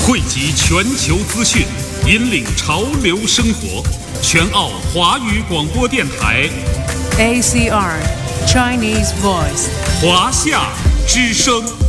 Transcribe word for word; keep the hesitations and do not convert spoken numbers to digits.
汇集全球资讯，引领潮流生活。全澳华语广播电台 A C R Chinese Voice 华夏之声。